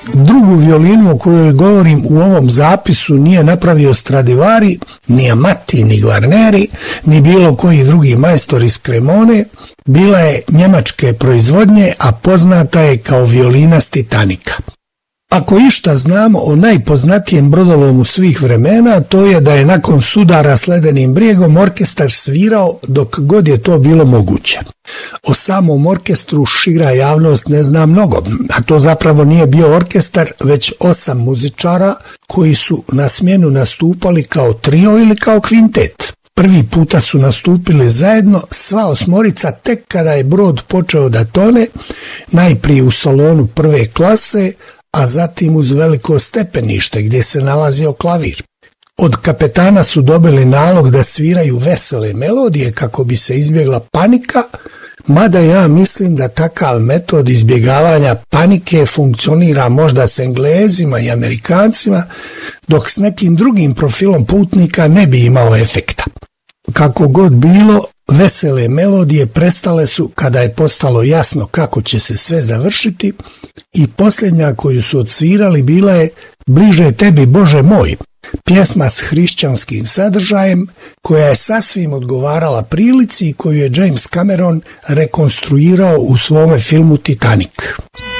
Drugu violinu o kojoj govorim u ovom zapisu nije napravio Stradivari, ni Amati, ni Guarneri, ni bilo koji drugi majstor iz Cremone. Bila je njemačke proizvodnje, a poznata je kao violina s Titanika. Ako išta znamo o najpoznatijem brodolomu svih vremena, to je da je nakon sudara s ledenim brijegom orkestar svirao dok god je to bilo moguće. O samom orkestru šira javnost ne zna mnogo, a to zapravo nije bio orkestar, već 8 muzičara koji su na smjenu nastupali kao trio ili kao kvintet. Prvi puta su nastupili zajedno sva osmorica tek kada je brod počeo da tone, najprije u salonu prve klase, a zatim uz veliko stepenište gdje se nalazio klavir. Od kapetana su dobili nalog da sviraju vesele melodije kako bi se izbjegla panika, mada ja mislim da takav metod izbjegavanja panike funkcionira možda s Englezima i Amerikancima, dok s nekim drugim profilom putnika ne bi imao efekta. Kako god bilo, vesele melodije prestale su kada je postalo jasno kako će se sve završiti i posljednja koju su odsvirali bila je Bliže tebi Bože moj, pjesma s hrišćanskim sadržajem koja je sasvim odgovarala prilici koju je James Cameron rekonstruirao u svome filmu Titanic.